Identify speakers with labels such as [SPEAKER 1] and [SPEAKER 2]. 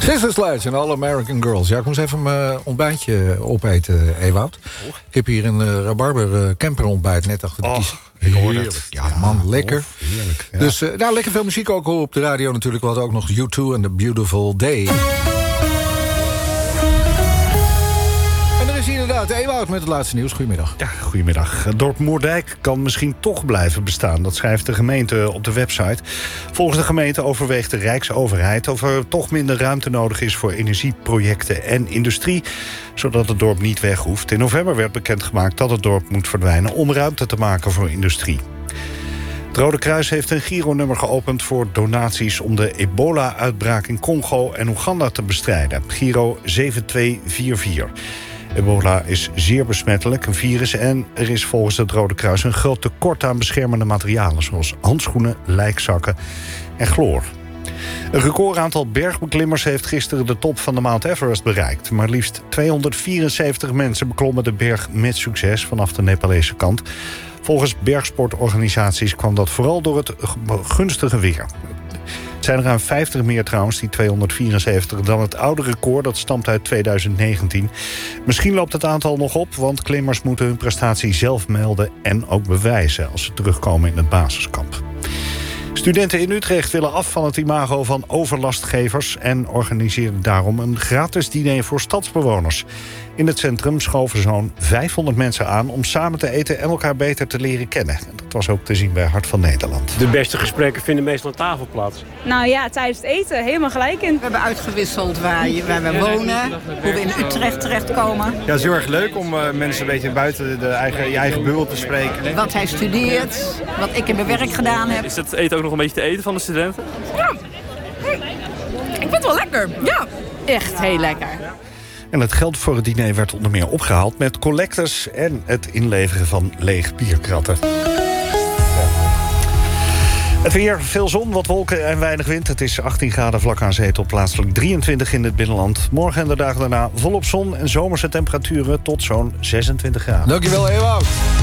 [SPEAKER 1] Sister Sledge en All American Girls. Ja, ik moest even mijn ontbijtje opeten, Ewout. Ik heb hier een rabarber camperontbijt net achter de kies.
[SPEAKER 2] Ik hoor het.
[SPEAKER 1] Ja, man, lekker.
[SPEAKER 2] Heerlijk. Ja.
[SPEAKER 1] Dus lekker veel muziek ook op de radio natuurlijk. We hadden ook nog U2 en The Beautiful Day. En er is hier inderdaad Ewout met het laatste nieuws. Goedemiddag.
[SPEAKER 2] Ja, goedemiddag. Het dorp Moerdijk kan misschien toch blijven bestaan. Dat schrijft de gemeente op de website. Volgens de gemeente overweegt de Rijksoverheid of er toch minder ruimte nodig is voor energieprojecten en industrie, zodat het dorp niet weg hoeft. In november werd bekendgemaakt dat het dorp moet verdwijnen om ruimte te maken voor industrie. Het Rode Kruis heeft een Giro-nummer geopend voor donaties om de ebola-uitbraak in Congo en Oeganda te bestrijden. Giro 7244. Ebola is zeer besmettelijk, een virus, en er is volgens het Rode Kruis een groot tekort aan beschermende materialen, zoals handschoenen, lijkzakken en chloor. Een recordaantal bergbeklimmers heeft gisteren de top van de Mount Everest bereikt. Maar liefst 274 mensen beklommen de berg met succes vanaf de Nepalese kant. Volgens bergsportorganisaties kwam dat vooral door het gunstige weer. Het zijn er ruim 50 meer trouwens, die 274, dan het oude record. Dat stamt uit 2019. Misschien loopt het aantal nog op, want klimmers moeten hun prestatie zelf melden en ook bewijzen als ze terugkomen in het basiskamp. Studenten in Utrecht willen af van het imago van overlastgevers en organiseren daarom een gratis diner voor stadsbewoners. In het centrum schoven zo'n 500 mensen aan om samen te eten en elkaar beter te leren kennen. Dat was ook te zien bij Hart van Nederland.
[SPEAKER 3] De beste gesprekken vinden meestal aan tafel plaats.
[SPEAKER 4] Nou ja, tijdens het eten helemaal gelijk in.
[SPEAKER 5] We hebben uitgewisseld waar we wonen, hoe we in Utrecht terechtkomen.
[SPEAKER 6] Ja, het is heel erg leuk om mensen een beetje buiten je eigen bubbel te spreken.
[SPEAKER 5] Wat hij studeert, wat ik in mijn werk gedaan heb.
[SPEAKER 3] Is het eten ook nog een beetje te eten van de studenten?
[SPEAKER 4] Ja, ik vind het wel lekker. Ja, echt heel lekker.
[SPEAKER 2] En het geld voor het diner werd onder meer opgehaald met collectors en het inleveren van leeg bierkratten. Het weer, veel zon, wat wolken en weinig wind. Het is 18 graden vlak aan zee tot plaatselijk 23 in het binnenland. Morgen en de dagen daarna volop zon en zomerse temperaturen tot zo'n 26 graden.
[SPEAKER 1] Dankjewel, Ewout.